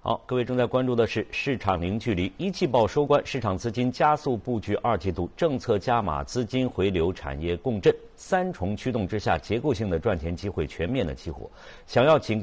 好，各位正在关注的是市场零距离，一季报收官，市场资金加速布局二季度，政策加码，资金回流，产业共振，三重驱动之下，结构性的赚钱机会全面的激活。想要紧